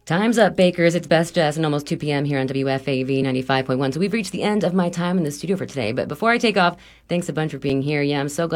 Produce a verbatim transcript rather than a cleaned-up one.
Time's up, Bakers. It's Best Jazz and almost two p.m. here on W F A V ninety-five point one. So we've reached the end of my time in the studio for today. But before I take off, thanks a bunch for being here. Yeah, I'm so glad.